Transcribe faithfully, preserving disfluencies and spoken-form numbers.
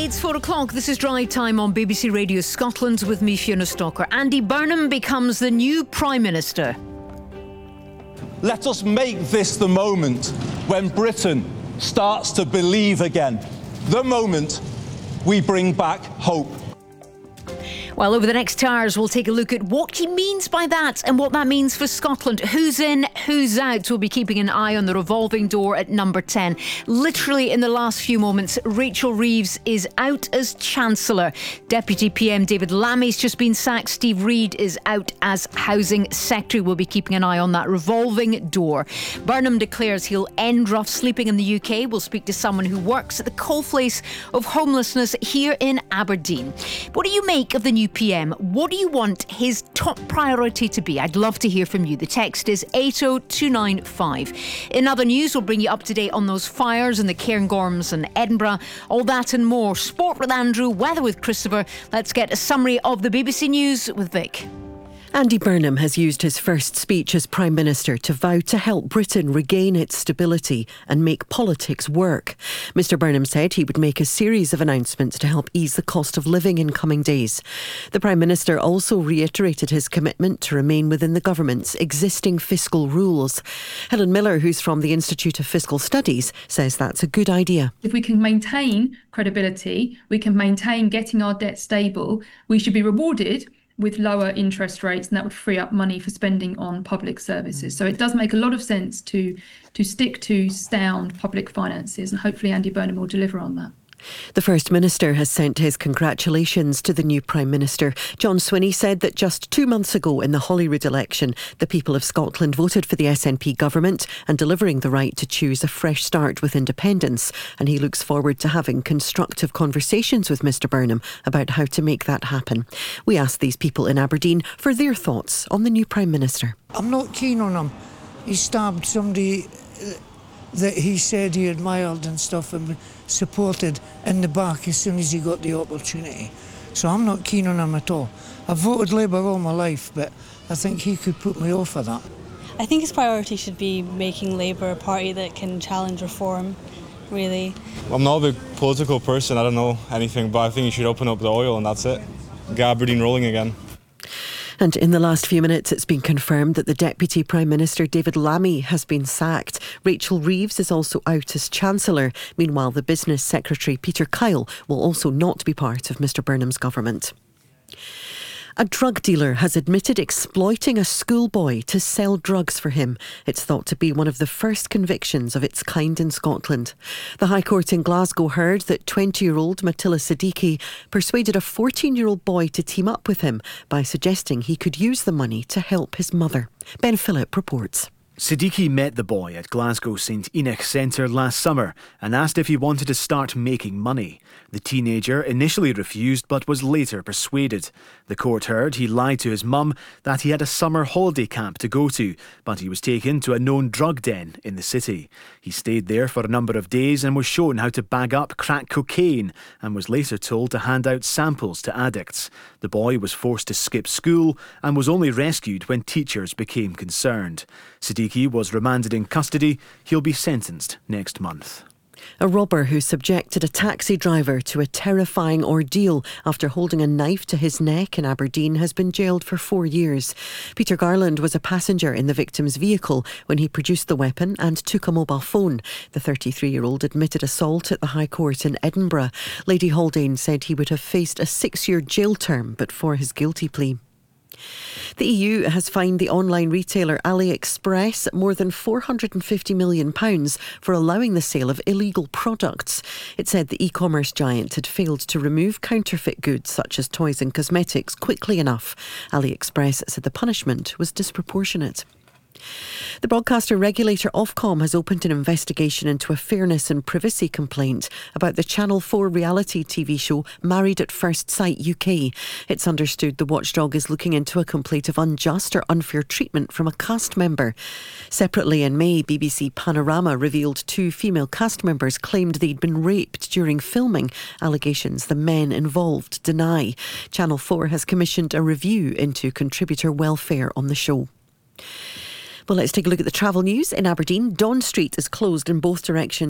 It's four o'clock. This is Drive Time on B B C Radio Scotland with me, Fiona Stalker. Andy Burnham becomes the new Prime Minister. Let us make this the moment when Britain starts to believe again. The moment we bring back hope. Well, over the next hours, we'll take a look at what he means by that and what that means for Scotland. Who's in, who's out? We'll be keeping an eye on the revolving door at number ten. Literally in the last few moments, Rachel Reeves is out as Chancellor. Deputy P M David Lammy's just been sacked. Steve Reid is out as Housing Secretary. We'll be keeping an eye on that revolving door. Burnham declares he'll end rough sleeping in the U K. We'll speak to someone who works at the coalface of homelessness here in Aberdeen. What do you make of the new P M? What do you want his top priority to be? I'd love to hear from you. The text is eight oh two nine five. In other news, we'll bring you up to date on those fires in the Cairngorms and Edinburgh. All that and more. Sport with Andrew, weather with Christopher. Let's get a summary of the B B C News with Vic. Andy Burnham has used his first speech as Prime Minister to vow to help Britain regain its stability and make politics work. Mr Burnham said he would make a series of announcements to help ease the cost of living in coming days. The Prime Minister also reiterated his commitment to remain within the government's existing fiscal rules. Helen Miller, who's from the Institute of Fiscal Studies, says that's a good idea. If we can maintain credibility, we can maintain getting our debt stable, we should be rewarded with lower interest rates, and that would free up money for spending on public services. So it does make a lot of sense to to stick to sound public finances, and hopefully Andy Burnham will deliver on that. The First Minister has sent his congratulations to the new Prime Minister. John Swinney said that just two months ago in the Holyrood election, the people of Scotland voted for the S N P government and delivering the right to choose a fresh start with independence. And he looks forward to having constructive conversations with Mr Burnham about how to make that happen. We asked these people in Aberdeen for their thoughts on the new Prime Minister. I'm not keen on him. He stabbed somebody that he said he admired and stuff and supported in the back as soon as he got the opportunity. So I'm not keen on him at all. I've voted Labour all my life, but I think he could put me off of that. I think his priority should be making Labour a party that can challenge reform, really. I'm not a big political person, I don't know anything, but I think he should open up the oil and that's it. Get Aberdeen rolling again. And in the last few minutes, it's been confirmed that the Deputy Prime Minister, David Lammy, has been sacked. Rachel Reeves is also out as Chancellor. Meanwhile, the Business Secretary, Peter Kyle, will also not be part of Mr Burnham's government. A drug dealer has admitted exploiting a schoolboy to sell drugs for him. It's thought to be one of the first convictions of its kind in Scotland. The High Court in Glasgow heard that twenty-year-old Matilla Siddiqui persuaded a fourteen-year-old boy to team up with him by suggesting he could use the money to help his mother. Ben Phillip reports. Siddiqui met the boy at Glasgow St Enoch Centre last summer and asked if he wanted to start making money. The teenager initially refused but was later persuaded. The court heard he lied to his mum that he had a summer holiday camp to go to, but he was taken to a known drug den in the city. He stayed there for a number of days and was shown how to bag up crack cocaine and was later told to hand out samples to addicts. The boy was forced to skip school and was only rescued when teachers became concerned. Siddiqui was remanded in custody. He'll be sentenced next month. A robber who subjected a taxi driver to a terrifying ordeal after holding a knife to his neck in Aberdeen has been jailed for four years. Peter Garland was a passenger in the victim's vehicle when he produced the weapon and took a mobile phone. The thirty-three-year-old admitted assault at the High Court in Edinburgh. Lady Haldane said he would have faced a six-year jail term but for his guilty plea. The E U has fined the online retailer AliExpress more than four hundred fifty million pounds for allowing the sale of illegal products. It said the e-commerce giant had failed to remove counterfeit goods such as toys and cosmetics quickly enough. AliExpress said the punishment was disproportionate. The broadcaster regulator Ofcom has opened an investigation into a fairness and privacy complaint about the Channel four reality T V show Married at First Sight U K. It's understood the watchdog is looking into a complaint of unjust or unfair treatment from a cast member. Separately in May, B B C Panorama revealed two female cast members claimed they'd been raped during filming, allegations the men involved deny. Channel four has commissioned a review into contributor welfare on the show. Well, let's take a look at the travel news in Aberdeen. Dawn Street is closed in both directions